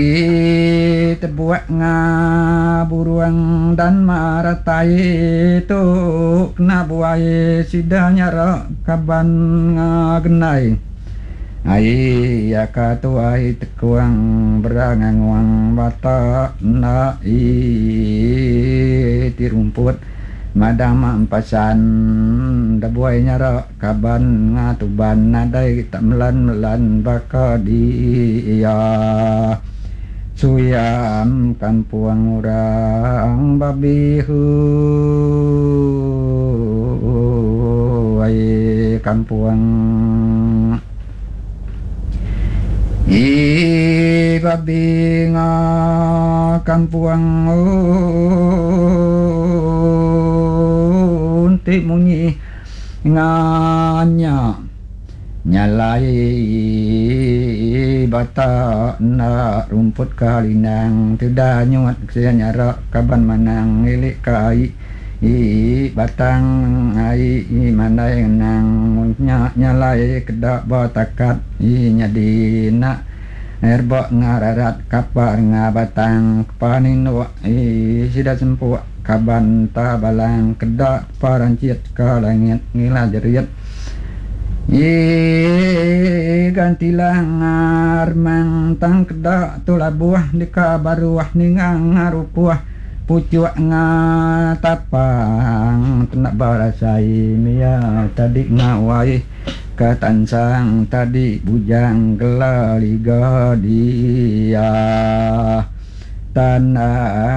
tebuak nga buruang dan maratai tu kena buai sidanya ra kaban nga genai ai akatu ai tekuang beranganguang bata na ti rumput madang mampasan da buai nyara kaban nga tuban nadai tak melan baka dia suyam kampuang orang babi hu ai kampuang babi nga kampuang unti munyi nganya nyalai bata na rumput kalinang tidak nyuat saya nyara kaban manang ilik kai batang ai manai nang nyalai kedak batakat nyadina erba ngararat kapar ngabatang panino sida sempu kaban tabalang kedak parancit ka langit ngila jerit gantilah ngarmang tang kedak tula buah dika baruah ningang ngarupuah pucuak nga tapang tenak barasai mia tadi ngawai katansang tadi bujang gelaliga dia tanah